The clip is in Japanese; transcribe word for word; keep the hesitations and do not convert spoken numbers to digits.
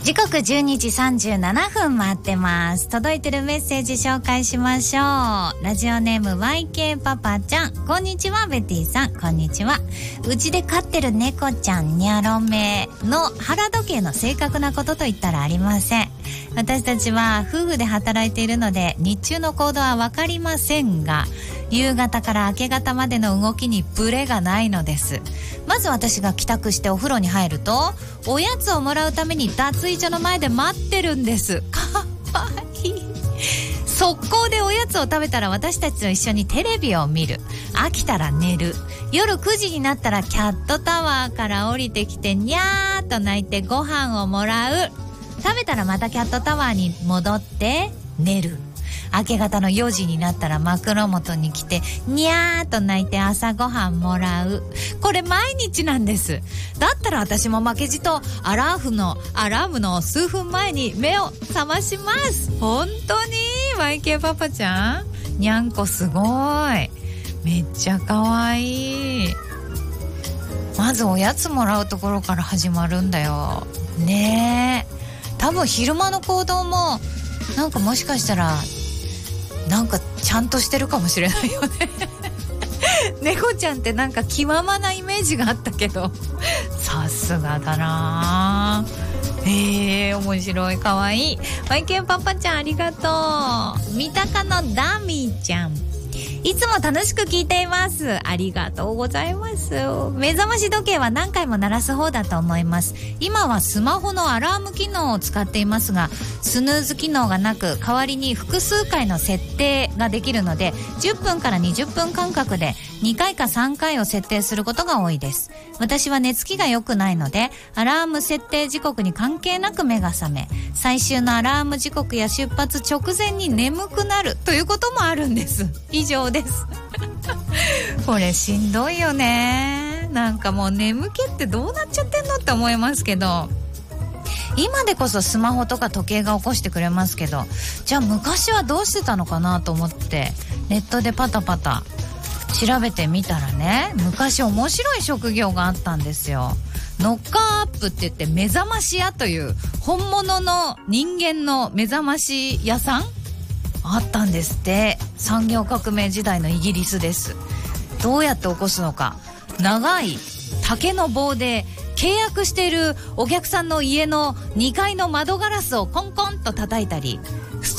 時刻じゅうにじさんじゅうななふん回ってます。届いてるメッセージ紹介しましょう。ラジオネーム ワイケー パパちゃん、こんにちは。ベティさん、こんにちは。うちで飼ってる猫ちゃんニャロメの腹時計の正確なことと言ったらありません。私たちは夫婦で働いているので日中の行動はわかりませんが、夕方から明け方までの動きにブレがないのです。まず私が帰宅してお風呂に入ると、おやつをもらうために脱衣所の前で待ってるんです。かわいい。速攻でおやつを食べたら私たちと一緒にテレビを見る。飽きたら寝る。夜くじになったらキャットタワーから降りてきてニャーと泣いてご飯をもらう。食べたらまたキャットタワーに戻って寝る。明け方のよじになったら枕元に来てニャーと泣いて朝ごはんもらう。これ毎日なんです。だったら私も負けじとアラーフのアラームの数分前に目を覚まします。本当に ワイケー パパちゃん、にゃんこすごい。めっちゃかわいい。まずおやつもらうところから始まるんだよね。え多分昼間の行動もなんかもしかしたらなんかちゃんとしてるかもしれないよね猫ちゃんってなんか気ままなイメージがあったけどさすがだな。えー、面白い。かわいい。ワイケー パパちゃんありがとう。三鷹のダミーちゃん、いつも楽しく聞いています。ありがとうございます。目覚まし時計は何回も鳴らす方だと思います。今はスマホのアラーム機能を使っていますが、スヌーズ機能がなく代わりに複数回の設定ができるので、じゅっぷんからにじゅっぷん間隔でにかいかさんかいを設定することが多いです。私は寝つきが良くないので、アラーム設定時刻に関係なく目が覚め、最終のアラーム時刻や出発直前に眠くなるということもあるんです。以上ですこれしんどいよね。なんかもう眠気ってどうなっちゃってんのって思いますけど、今でこそスマホとか時計が起こしてくれますけど、じゃあ昔はどうしてたのかなと思ってネットでパタパタ調べてみたらね、昔面白い職業があったんですよ。ノッカーアップって言って目覚まし屋という本物の人間の目覚まし屋さんあったんですって。産業革命時代のイギリスです。どうやって起こすのか、長い竹の棒で契約しているお客さんの家のにかいの窓ガラスをコンコンと叩いたり、